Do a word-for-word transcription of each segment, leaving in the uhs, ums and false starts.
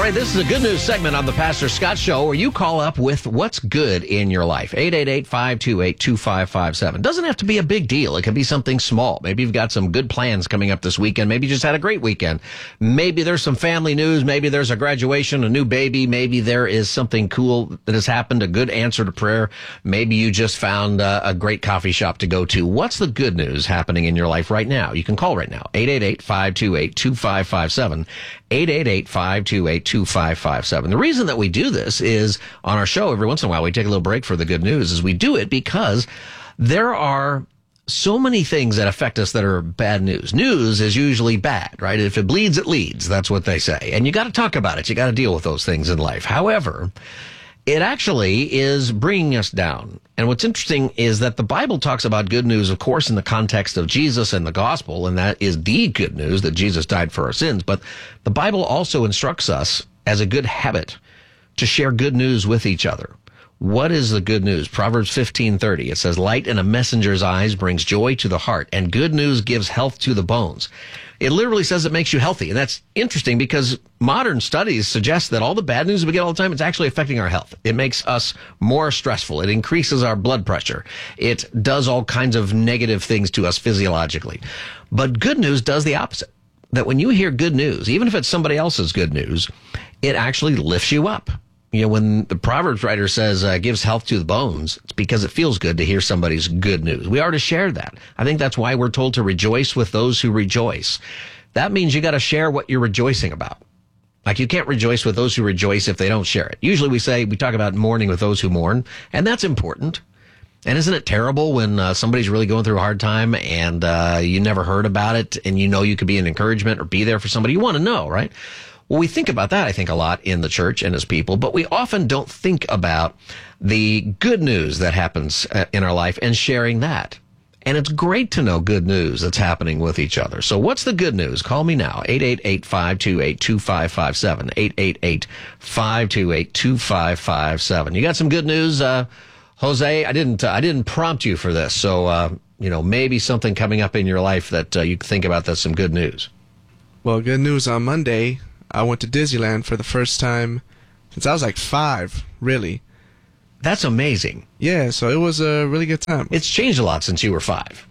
right, this is a good news segment on the Pastor Scott Show where you call up with what's good in your life. eight eight eight, five two eight, two five five seven. Doesn't have to be a big deal. It can be something small. Maybe you've got some good plans coming up this weekend. Maybe you just had a great weekend. Maybe there's some family news. Maybe there's a graduation, a new baby. Maybe there is something cool that has happened, a good answer to prayer. Maybe you just found uh, a great coffee shop to go to. What's the good news happening in your life right now? You can call right now. eight eight eight, five two eight, two five five seven. eight eight eight, five two eight, two five five seven. The reason that we do this is on our show every once in a while we take a little break for the good news is we do it because there are so many things that affect us that are bad news. News is usually bad, right? If it bleeds, it leads. That's what they say. And you got to talk about it. You got to deal with those things in life. However, it actually is bringing us down. And what's interesting is that the Bible talks about good news, of course, in the context of Jesus and the gospel, and that is the good news that Jesus died for our sins. But the Bible also instructs us as a good habit to share good news with each other. What is the good news? Proverbs fifteen thirty. It says, light in a messenger's eyes brings joy to the heart, and good news gives health to the bones. It literally says it makes you healthy. And that's interesting because modern studies suggest that all the bad news we get all the time, it's actually affecting our health. It makes us more stressful. It increases our blood pressure. It does all kinds of negative things to us physiologically. But good news does the opposite. That when you hear good news, even if it's somebody else's good news, it actually lifts you up. You know, when the Proverbs writer says uh, gives health to the bones, it's because it feels good to hear somebody's good news. We are to share that. I think that's why we're told to rejoice with those who rejoice. That means you got to share what you're rejoicing about. Like you can't rejoice with those who rejoice if they don't share it. Usually we say, we talk about mourning with those who mourn, and that's important. And isn't it terrible when uh, somebody's really going through a hard time and uh, you never heard about it and you know you could be an encouragement or be there for somebody? You want to know, right? Well, we think about that, I think, a lot in the church and as people, but we often don't think about the good news that happens uh, in our life and sharing that. And it's great to know good news that's happening with each other. So what's the good news? Call me now, eight eight eight, five two eight, two five five seven, eight eight eight, five two eight, two five five seven. You got some good news, uh, Jose? I didn't, uh, I didn't prompt you for this, so, uh, you know, maybe something coming up in your life that uh, you can think about that's some good news. Well, good news on Monday. I went to Disneyland for the first time since I was like five, really. That's amazing. Yeah, so it was a really good time. It's changed a lot since you were five.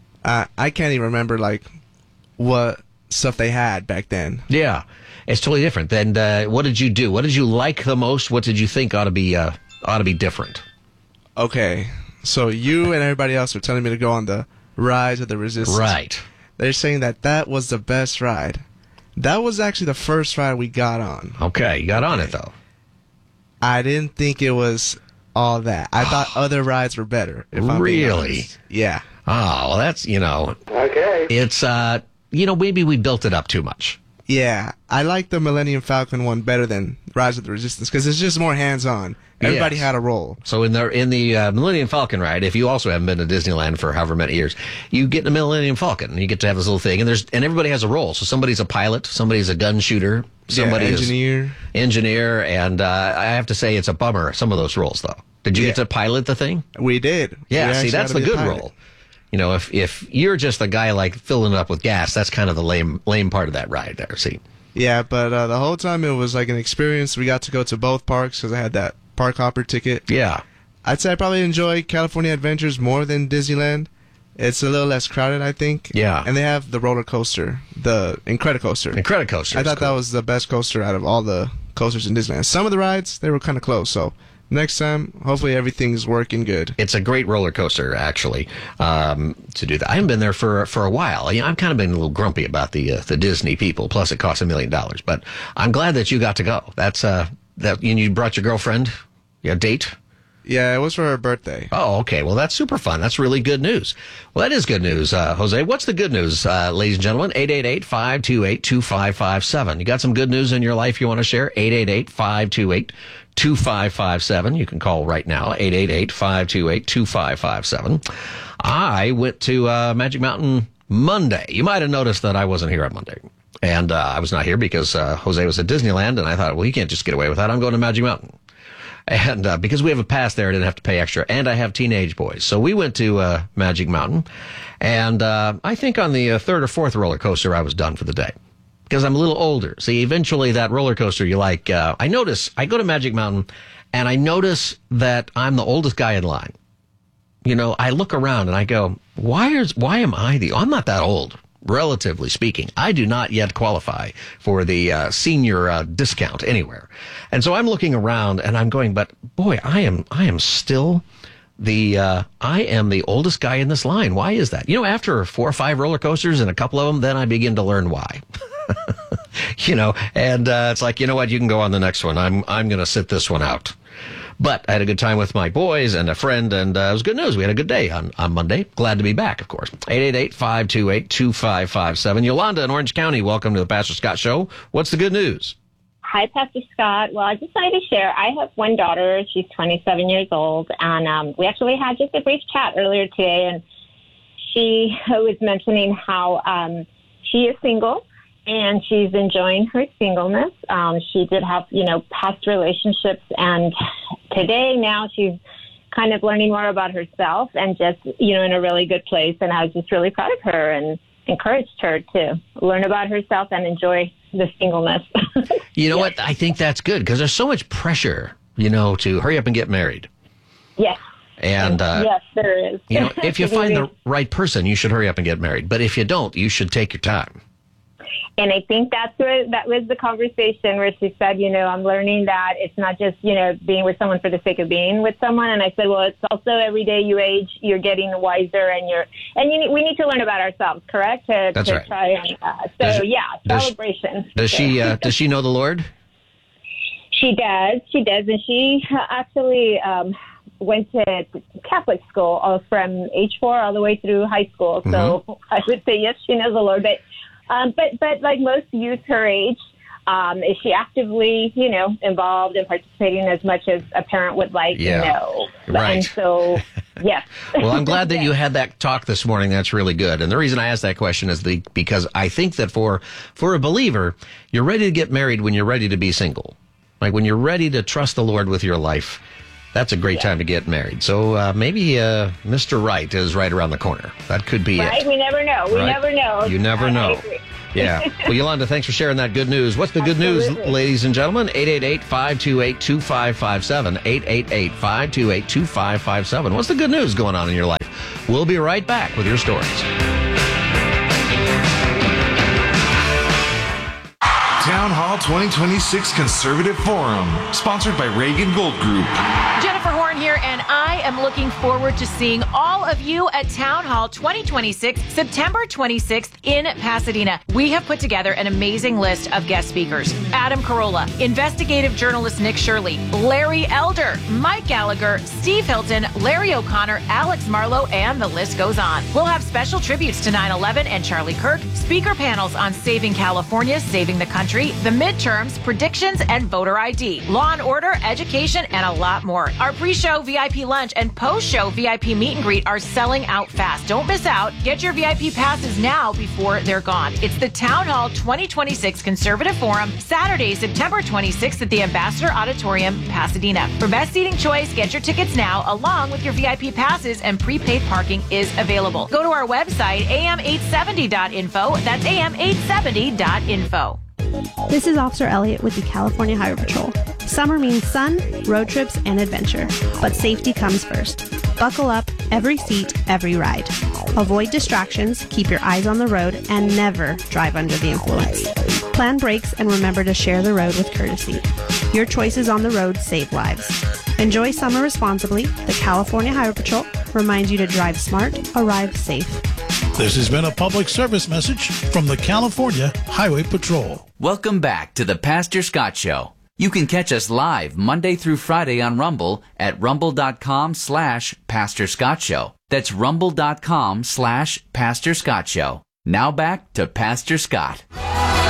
I I can't even remember, like, what stuff they had back then. Yeah, it's totally different. And uh, what did you do? What did you like the most? What did you think ought to be uh, ought to be different? Okay, so you and everybody else were telling me to go on the Rise of the Resistance. Right. They're saying that that was the best ride. That was actually the first ride we got on. Okay, you got on it, though. I didn't think it was all that. I thought other rides were better, if I'm being Really? honest. Yeah. Oh, well, that's, you know. Okay. It's, uh, you know, maybe we built it up too much. Yeah. I like the Millennium Falcon one better than Rise of the Resistance because it's just more hands-on. Everybody Yes. had a role. So in the in the uh, Millennium Falcon ride, if you also haven't been to Disneyland for however many years, you get in the Millennium Falcon and you get to have this little thing, and there's and everybody has a role. So somebody's a pilot, somebody's a gun shooter, somebody yeah, engineer. is engineer, and uh, I have to say it's a bummer. Some of those roles, though. Did you Yeah. get to pilot the thing? We did. Yeah. We see, actually that's got the to be a good pilot. role. You know, if if you're just the guy like filling it up with gas, that's kind of the lame lame part of that ride there. See. Yeah, but uh, the whole time it was like an experience. We got to go to both parks because I had that park hopper ticket. Yeah. I'd say I probably enjoy California Adventures more than Disneyland. It's a little less crowded, I think. Yeah. And they have the roller coaster, the Incredicoaster. Incredicoaster. I thought cool. that was the best coaster out of all the coasters in Disneyland. Some of the rides, they were kind of close. So next time, hopefully everything's working good. It's a great roller coaster, actually, um, to do that. I haven't been there for for a while. You know, I've kind of been a little grumpy about the uh, the Disney people. Plus, it costs a million dollars. But I'm glad that you got to go. That's uh, that. And you brought your girlfriend, your date. Yeah, it was for her birthday. Oh, okay. Well, that's super fun. That's really good news. Well, that is good news, uh, Jose. What's the good news, uh, ladies and gentlemen? eight eight eight, five two eight, two five five seven. You got some good news in your life you want to share? eight eight eight, five two eight, two five five seven. You can call right now, eight eight eight, five two eight, two five five seven. I went to uh, Magic Mountain Monday. You might have noticed that I wasn't here on Monday. And uh, I was not here because uh, Jose was at Disneyland, and I thought, well, you can't just get away with that. I'm going to Magic Mountain. And uh, because we have a pass there, I didn't have to pay extra. And I have teenage boys. So we went to uh, Magic Mountain. And uh, I think on the uh, third or fourth roller coaster, I was done for the day. because I'm a little older. See, eventually that roller coaster, you like, uh, I notice, I go to Magic Mountain and I notice that I'm the oldest guy in line. You know, I look around and I go, why is, why am I the, I'm not that old, relatively speaking. I do not yet qualify for the uh, senior uh, discount anywhere. And so I'm looking around and I'm going, but boy, I am, I am still the, uh, I am the oldest guy in this line. Why is that? You know, after four or five roller coasters and a couple of them, then I begin to learn why. You know, and uh, it's like, you know what, you can go on the next one. I'm, I'm going to sit this one out. But I had a good time with my boys and a friend, and uh, it was good news. We had a good day on, on Monday. Glad to be back, of course. eight eight eight, five two eight, two five five seven. Yolanda in Orange County, welcome to the Pastor Scott Show. What's the good news? Hi, Pastor Scott. Well, I just wanted to share. I have one daughter. She's twenty-seven years old, and um, we actually had just a brief chat earlier today, and she was mentioning how um, she is single. And she's enjoying her singleness. Um, she did have, you know, past relationships. And today now she's kind of learning more about herself and just, you know, in a really good place. And I was just really proud of her and encouraged her to learn about herself and enjoy the singleness. You know Yes. what? I think that's good because there's so much pressure, you know, to hurry up and get married. Yes. And, uh, yes, there is. you know, if you find the right person, you should hurry up and get married. But if you don't, you should take your time. And I think that's where that was the conversation where she said, you know, I'm learning that it's not just, you know, being with someone for the sake of being with someone. And I said, well, it's also every day you age, you're getting wiser and you're, and you need, we need to learn about ourselves, correct? To, That's to right. try and, uh, so Does- yeah, does- celebration. Does she, uh, does she know the Lord? She does. She does. And she actually um, went to Catholic school all from age four all the way through high school. So Mm-hmm. I would say, yes, she knows the Lord. But, um, but, but like most youth her age, um, is she actively, you know, involved and participating as much as a parent would like? Yeah. No. Right. And so, yes. Well, I'm glad that you had that talk this morning. That's really good. And the reason I asked that question is the, because I think that for, for a believer, you're ready to get married when you're ready to be single. Like when you're ready to trust the Lord with your life, that's a great time to get married. So uh, maybe uh, Mister Right is right around the corner. That could be Right? it. We never know. We Right. never know. You never I- I know. agree. Yeah. Well, Yolanda, thanks for sharing that good news. What's the good news, Absolutely. ladies and gentlemen? eight eight eight, five two eight, two five five seven. eight eight eight, five two eight, two five five seven. What's the good news going on in your life? We'll be right back with your stories. Town Hall twenty twenty-six Conservative Forum, sponsored by Reagan Gold Group. Jennifer Horn here, and I am looking forward to seeing all of you at Town Hall twenty twenty-six, September twenty-sixth in Pasadena. We have put together an amazing list of guest speakers. Adam Carolla, investigative journalist Nick Shirley, Larry Elder, Mike Gallagher, Steve Hilton, Larry O'Connor, Alex Marlowe, and the list goes on. We'll have special tributes to nine eleven and Charlie Kirk, speaker panels on saving California, saving the country, the midterms, predictions, and voter I D, law and order, education, and a lot more. Our pre-show V I P lunch and post-show V I P meet and greet are selling out fast. Don't miss out. Get your V I P passes now before they're gone. It's the Town Hall twenty twenty-six Conservative Forum, Saturday, September twenty-sixth at the Ambassador Auditorium, Pasadena. For best seating choice, get your tickets now, along with your V I P passes, and prepaid parking is available. Go to our website, A M eight seventy dot info. That's A M eight seventy dot info. This is Officer Elliott with the California Highway Patrol. Summer means sun, road trips, and adventure, but safety comes first. Buckle up, every seat, every ride. Avoid distractions, keep your eyes on the road, and never drive under the influence. Plan brakes and remember to share the road with courtesy. Your choices on the road save lives. Enjoy summer responsibly. The California Highway Patrol reminds you to drive smart, arrive safe. This has been a public service message from the California Highway Patrol. Welcome back to the Pastor Scott Show. You can catch us live Monday through Friday on Rumble at rumble.com slash Pastor Scott Show. That's rumble.com slash Pastor Scott Show. Now back to Pastor Scott.